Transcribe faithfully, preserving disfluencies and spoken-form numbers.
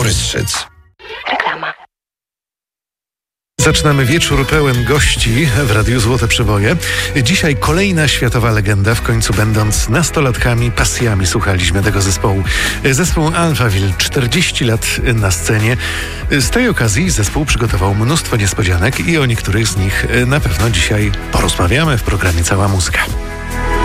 Ryszyc. Reklama. Zaczynamy wieczór pełen gości w Radiu Złote Przeboje. Dzisiaj kolejna światowa legenda, w końcu będąc nastolatkami, pasjami słuchaliśmy tego zespołu. Zespół Alphaville, czterdzieści lat na scenie. Z tej okazji zespół przygotował mnóstwo niespodzianek i o niektórych z nich na pewno dzisiaj porozmawiamy w programie Cała Muzyka.